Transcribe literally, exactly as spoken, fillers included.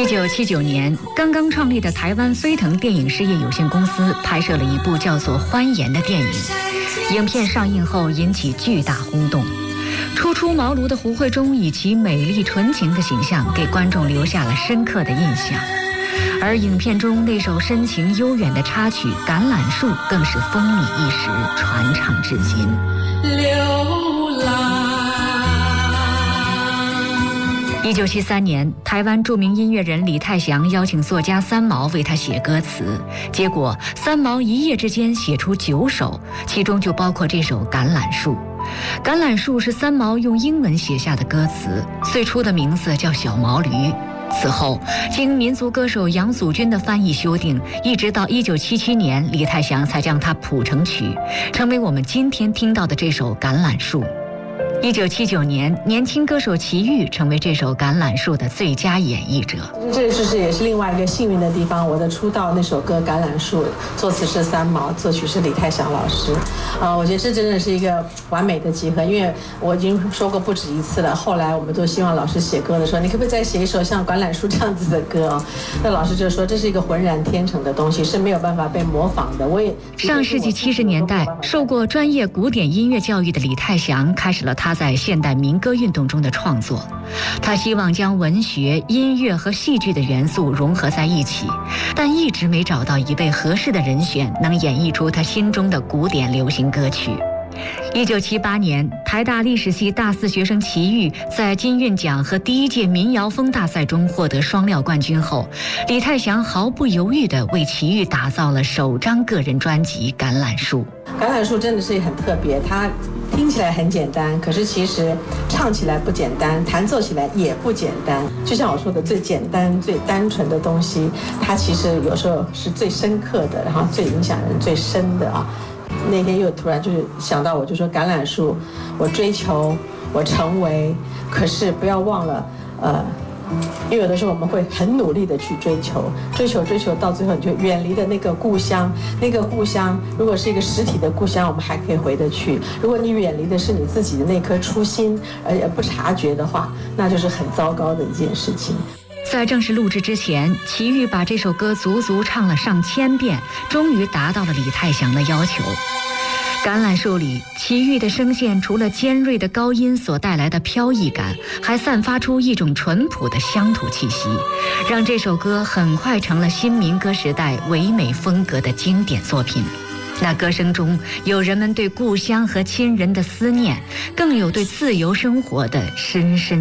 一九七九年，刚刚创立的台湾飞腾电影事业有限公司拍摄了一部叫做《欢颜》的电影。影片上映后引起巨大轰动。初出茅庐的胡慧中以其美丽纯情的形象，给观众留下了深刻的印象。而影片中那首深情悠远的插曲《橄榄树》更是风靡一时，传唱至今。流浪。一九七三年，台湾著名音乐人李泰祥邀请作家三毛为他写歌词，结果三毛一夜之间写出九首，其中就包括这首《橄榄树》。橄榄树是三毛用英文写下的歌词，最初的名字叫小毛驴。此后，经民族歌手杨祖君的翻译修订，一直到一九七七年，李泰祥才将它谱成曲，成为我们今天听到的这首《橄榄树》。一九七九年，年轻歌手齐豫成为这首《橄榄树》的最佳演绎者。 这是也是另外一个幸运的地方。我的出道那首歌《橄榄树》，作词是三毛，作曲是李泰祥老师。呃，我觉得这真的是一个完美的集合。因为我已经说过不止一次了，后来我们都希望老师写歌的时候，你可不可以再写一首像《橄榄树》这样子的歌啊？那老师就说这是一个浑然天成的东西，是没有办法被模仿的。我也上世纪七十年代，受过专业古典音乐教育的李泰祥开始了他在现代民歌运动中的创作。他希望将文学、音乐和戏剧的元素融合在一起，但一直没找到一位合适的人选能演绎出他心中的古典流行歌曲。一九七八年，台大历史系大四学生齐豫在金韵奖和第一届民谣风大赛中获得双料冠军后，李泰祥毫不犹豫地为齐豫打造了首张个人专辑《橄榄树》。 橄榄树真的是很特别，它听起来很简单，可是其实唱起来不简单，弹奏起来也不简单。就像我说的，最简单、最单纯的东西，它其实有时候是最深刻的，然后最影响人最深的啊。那天又突然就是想到，我就说橄榄树，我追求，我成为，可是不要忘了，呃。因为有的时候我们会很努力的去追求，追求追求到最后你就远离了那个故乡。那个故乡如果是一个实体的故乡，我们还可以回得去；如果你远离的是你自己的那颗初心，而且不察觉的话，那就是很糟糕的一件事情。 在正式录制之前，齐豫把这首歌足足唱了上千遍，终于达到了李泰祥的要求。橄榄树里，齐豫的声线除了尖锐的高音所带来的飘逸感，还散发出一种淳朴的乡土气息，让这首歌很快成了新民歌时代唯美风格的经典作品。那歌声中有人们对故乡和亲人的思念，更有对自由生活的深深